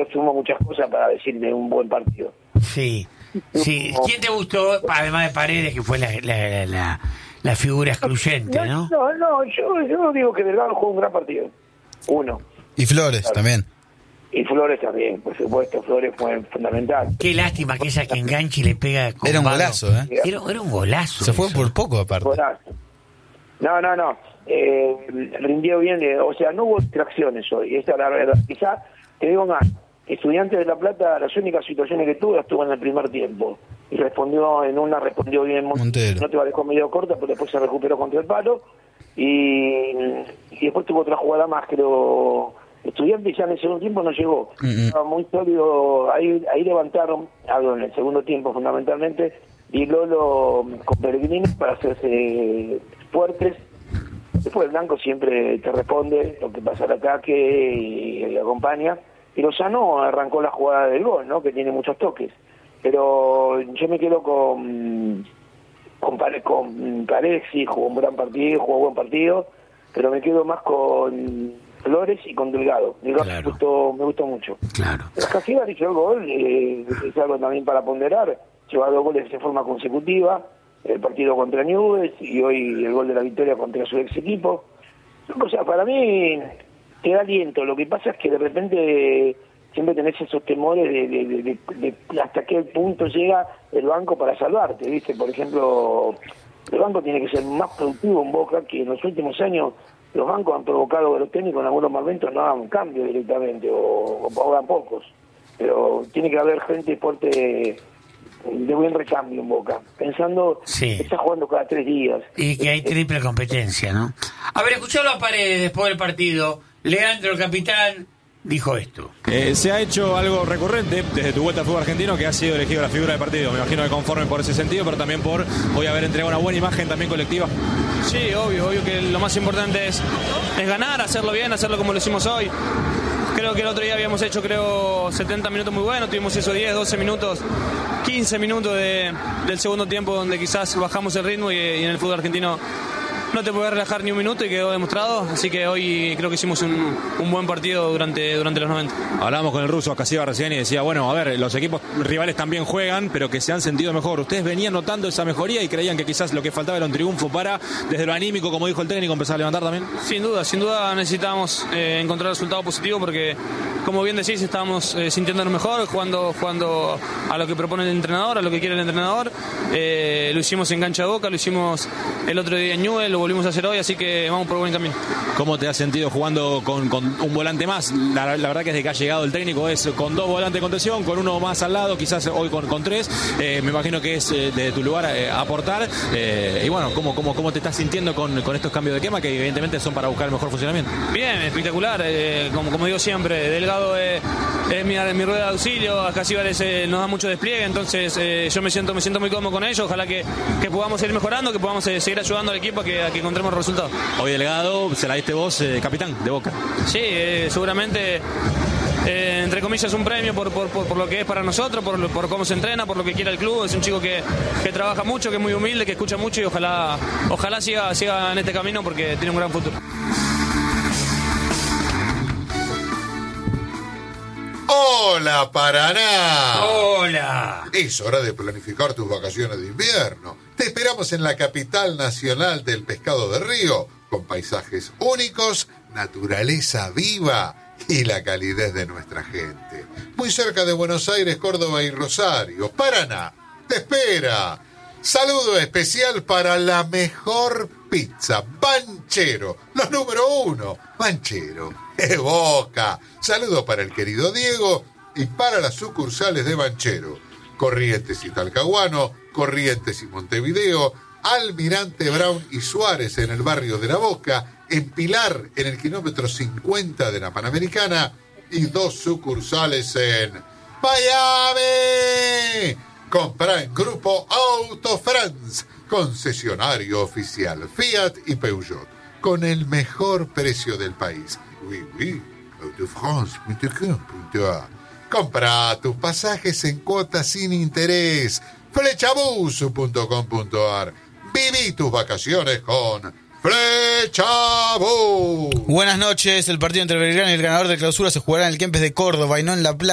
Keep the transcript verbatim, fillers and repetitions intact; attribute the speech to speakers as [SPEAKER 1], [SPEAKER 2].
[SPEAKER 1] yo sumo muchas cosas para decir de un buen partido.
[SPEAKER 2] Sí, sí. ¿Quién te gustó, además de Paredes, que fue la, la, la, la figura excluyente, no?
[SPEAKER 1] No, no, yo, yo digo que Delgado jugó un gran partido. Uno.
[SPEAKER 3] Y Flores
[SPEAKER 1] claro.
[SPEAKER 3] también.
[SPEAKER 1] Y Flores también, por supuesto, Flores fue fundamental.
[SPEAKER 2] Qué lástima que esa que enganche y le pega con
[SPEAKER 3] Era un
[SPEAKER 2] mano.
[SPEAKER 3] golazo, ¿eh?
[SPEAKER 2] Era, era un golazo.
[SPEAKER 3] Se fue
[SPEAKER 2] eso.
[SPEAKER 3] por poco, aparte.
[SPEAKER 1] Golazo. No, no, no. Eh, rindió bien, eh, o sea, no hubo distracciones hoy. Esa es la verdad. Quizá, te digo más, Estudiantes de La Plata, las únicas situaciones que tuvo, estuvo en el primer tiempo. Y respondió, en una respondió bien.
[SPEAKER 3] Montero.
[SPEAKER 1] No te va a dejar medio corta, pero después se recuperó contra el palo. Y, y después tuvo otra jugada más, creo. Estudiantes ya en el segundo tiempo no llegó.
[SPEAKER 3] Mm-hmm.
[SPEAKER 1] Estaba muy sólido. Ahí, ahí levantaron algo en el segundo tiempo, fundamentalmente. Y Lolo con Pellegrini para hacerse fuertes. Después el blanco siempre te responde lo que pasa al ataque y, y acompaña. Y Lozano arrancó la jugada del gol, ¿no? Que tiene muchos toques. Pero yo me quedo con con, Pare, con Paredes, sí, jugó un gran partido, jugó buen partido, pero me quedo más con Flores y con Delgado. Delgado claro. me, gustó, me gustó mucho.
[SPEAKER 2] Claro.
[SPEAKER 1] Casillas hizo el gol, eh, es algo también para ponderar. Lleva dos goles de forma consecutiva, el partido contra Newell's y hoy el gol de la victoria contra su ex equipo. Son cosas, para mí, te da aliento. Lo que pasa es que de repente siempre tenés esos temores de, de, de, de, de hasta qué punto llega el banco para salvarte, ¿viste? Por ejemplo, el banco tiene que ser más productivo en Boca, que en los últimos años los bancos han provocado que los técnicos en algunos momentos no hagan cambio directamente o, o hagan pocos. Pero tiene que haber gente fuerte de buen recambio en Boca, pensando
[SPEAKER 2] sí.
[SPEAKER 1] que está jugando cada tres días.
[SPEAKER 2] Y que hay triple competencia, ¿no? A ver, escuchalo a Paredes después del partido. Leandro, el capitán, dijo esto.
[SPEAKER 4] Eh, se ha hecho algo recurrente desde tu vuelta al fútbol argentino, que ha sido elegido la figura del partido. Me imagino que conforme por ese sentido, pero también por hoy haber entregado una buena imagen también colectiva.
[SPEAKER 5] Sí, obvio, obvio que lo más importante es, es ganar, hacerlo bien, hacerlo como lo hicimos hoy. Creo que el otro día habíamos hecho, creo, setenta minutos muy buenos, tuvimos esos diez, doce minutos, quince minutos de, del segundo tiempo donde quizás bajamos el ritmo y, y en el fútbol argentino no te puedes relajar ni un minuto y quedó demostrado, así que hoy creo que hicimos un, un buen partido durante, durante los noventa.
[SPEAKER 4] Hablábamos con el ruso Acasiva recién y decía, bueno, a ver, los equipos rivales también juegan, pero que se han sentido mejor. ¿Ustedes venían notando esa mejoría y creían que quizás lo que faltaba era un triunfo para, desde lo anímico, como dijo el técnico, empezar a levantar también?
[SPEAKER 5] Sin duda, sin duda necesitábamos eh, encontrar resultado positivo porque, como bien decís, estábamos eh, sintiéndonos mejor, jugando, jugando a lo que propone el entrenador, a lo que quiere el entrenador. Eh, lo hicimos en cancha de Boca, lo hicimos el otro día en Newell's, lo volvimos a hacer hoy, así que vamos por buen camino.
[SPEAKER 4] ¿Cómo te has sentido jugando con, con un volante más? La, la verdad que desde que ha llegado el técnico es con dos volantes de contención, con uno más al lado, quizás hoy con, con tres. Eh, me imagino que es eh, de tu lugar eh, aportar. Eh, y bueno, ¿cómo, cómo, ¿cómo te estás sintiendo con, con estos cambios de quema que evidentemente son para buscar el mejor funcionamiento?
[SPEAKER 5] Bien, espectacular. Eh, como, como digo siempre, Delgado es, es mi, mi rueda de auxilio, acá Cíbares eh, nos da mucho despliegue, entonces eh, yo me siento, me siento muy cómodo con ellos. Ojalá que, que podamos seguir mejorando, que podamos eh, seguir ayudando al equipo a que, a que encontremos resultados.
[SPEAKER 4] Hoy Delgado, se la diste vos, eh, capitán de Boca.
[SPEAKER 5] Sí, eh, seguramente, eh, entre comillas, un premio por, por, por, por lo que es para nosotros, por, por cómo se entrena, por lo que quiere el club. Es un chico que, que trabaja mucho, que es muy humilde, que escucha mucho y ojalá, ojalá siga, siga en este camino porque tiene un gran futuro.
[SPEAKER 6] ¡Hola, Paraná!
[SPEAKER 2] ¡Hola!
[SPEAKER 6] Es hora de planificar tus vacaciones de invierno. Te esperamos en la capital nacional del pescado de río, con paisajes únicos, naturaleza viva y la calidez de nuestra gente. Muy cerca de Buenos Aires, Córdoba y Rosario. Paraná, te espera. Saludo especial para la mejor pizza, Banchero, los número uno, Banchero, de Boca. Saludo para el querido Diego y para las sucursales de Banchero, Corrientes y Talcahuano, Corrientes y Montevideo, Almirante Brown y Suárez en el barrio de La Boca, en Pilar en el kilómetro cincuenta de la Panamericana y dos sucursales en Miami. Compra en Grupo Auto France, concesionario oficial Fiat y Peugeot, con el mejor precio del país. Oui, oui, Auto France punto com punto a. Compra tus pasajes en cuotas sin interés. Flechabus punto com punto a. Viví tus vacaciones con Flechabus.
[SPEAKER 3] Buenas noches. El partido entre Belgrano y el ganador de clausura se jugará en el Kempes de Córdoba y no en La Plata.